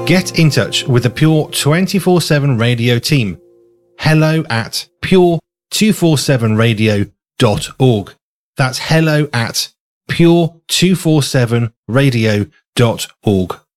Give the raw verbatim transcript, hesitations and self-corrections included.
Get in touch with the Pure twenty-four seven Radio team. Hello at pure two forty-seven radio dot org. That's hello at pure two forty-seven radio dot org.